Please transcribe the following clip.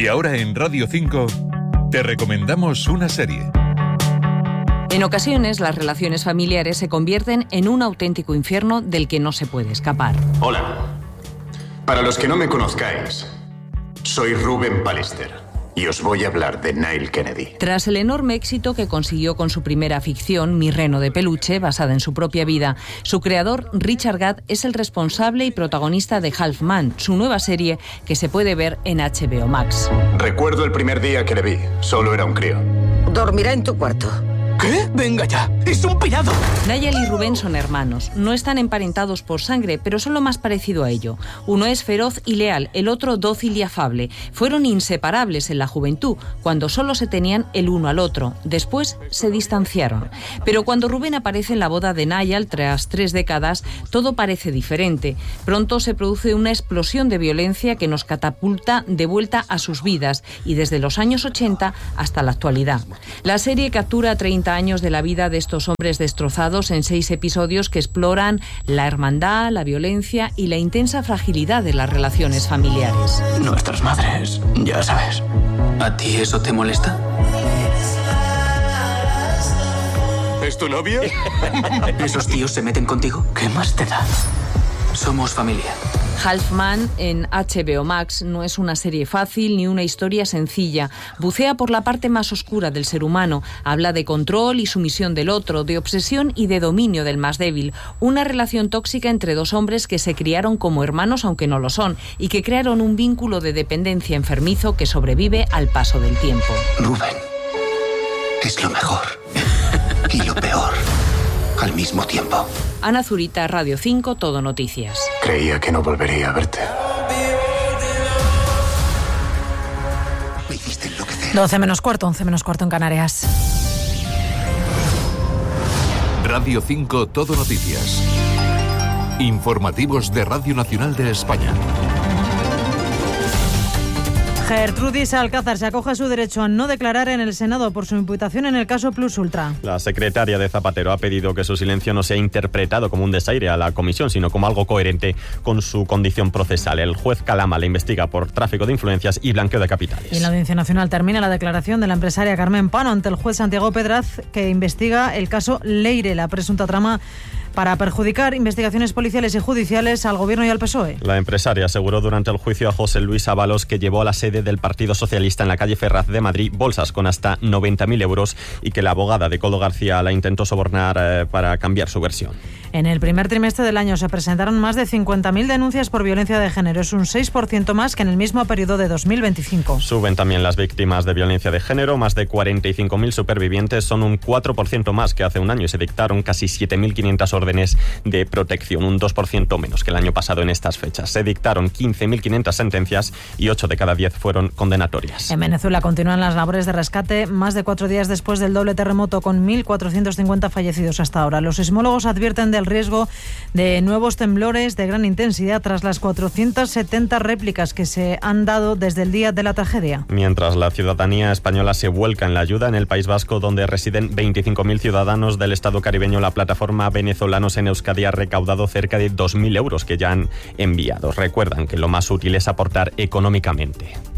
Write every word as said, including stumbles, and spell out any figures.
Y ahora en Radio cinco te recomendamos una serie. En ocasiones, las relaciones familiares se convierten en un auténtico infierno del que no se puede escapar. Hola. Para los que no me conozcáis, soy Ruben Pallister y os voy a hablar de Nile Kennedy. Tras el enorme éxito que consiguió con su primera ficción, Mi reno de peluche, basada en su propia vida, su creador, Richard Gadd, es el responsable y protagonista de Half Man, su nueva serie que se puede ver en H B O Max. Recuerdo el primer día que le vi. Solo era un crío. Dormirá en tu cuarto. ¿Qué? ¡Venga ya! ¡Es un pirado! Nigel y Rubén son hermanos. No están emparentados por sangre, pero son lo más parecido a ello. Uno es feroz y leal, el otro dócil y afable. Fueron inseparables en la juventud, cuando solo se tenían el uno al otro. Después se distanciaron. Pero cuando Rubén aparece en la boda de Nigel, tras tres décadas, todo parece diferente. Pronto se produce una explosión de violencia que nos catapulta de vuelta a sus vidas, y desde los años ochenta hasta la actualidad. La serie captura treinta años de la vida de estos hombres destrozados en seis episodios que exploran la hermandad, la violencia y la intensa fragilidad de las relaciones familiares. Nuestras madres, ya sabes. ¿A ti eso te molesta? ¿Es tu novia? ¿Esos tíos se meten contigo? ¿Qué más te da? Somos familia. Half Man en H B O Max no es una serie fácil ni una historia sencilla. Bucea por la parte más oscura del ser humano. Habla de control y sumisión del otro, de obsesión y de dominio del más débil. Una relación tóxica entre dos hombres que se criaron como hermanos aunque no lo son y que crearon un vínculo de dependencia enfermizo que sobrevive al paso del tiempo. Rubén es lo mejor y lo peor al mismo tiempo. Ana Zurita, Radio cinco, Todo Noticias. Creía que no volvería a verte. Me hiciste enloquecer. doce menos cuarto, once menos cuarto en Canarias. Radio cinco, Todo Noticias. Informativos de Radio Nacional de España. Gertrudis Alcázar se acoge a su derecho a no declarar en el Senado por su imputación en el caso Plus Ultra. La secretaria de Zapatero ha pedido que su silencio no sea interpretado como un desaire a la comisión, sino como algo coherente con su condición procesal. El juez Calama le investiga por tráfico de influencias y blanqueo de capitales. Y en la Audiencia Nacional termina la declaración de la empresaria Carmen Pano ante el juez Santiago Pedraz, que investiga el caso Leire, la presunta trama para perjudicar investigaciones policiales y judiciales al Gobierno y al P S O E. La empresaria aseguró durante el juicio a José Luis Ábalos que llevó a la sede del Partido Socialista en la calle Ferraz de Madrid bolsas con hasta noventa mil euros y que la abogada de Coldo García la intentó sobornar eh, para cambiar su versión. En el primer trimestre del año se presentaron más de cincuenta mil denuncias por violencia de género. Es un seis por ciento más que en el mismo periodo de dos mil veinticinco. Suben también las víctimas de violencia de género. Más de cuarenta y cinco mil supervivientes, son un cuatro por ciento más que hace un año y se dictaron casi siete mil quinientas órdenes de protección, un dos por ciento menos que el año pasado en estas fechas. Se dictaron quince mil quinientas sentencias y ocho de cada diez fueron condenatorias. En Venezuela continúan las labores de rescate más de cuatro días después del doble terremoto, con mil cuatrocientos cincuenta fallecidos hasta ahora. Los sismólogos advierten del riesgo de nuevos temblores de gran intensidad tras las cuatrocientas setenta réplicas que se han dado desde el día de la tragedia. Mientras la ciudadanía española se vuelca en la ayuda, en el País Vasco, donde residen veinticinco mil ciudadanos del Estado caribeño, la plataforma Venezolanos en Euskadi ha recaudado cerca de dos mil euros que ya han enviado. Recuerdan que lo más útil es aportar económicamente.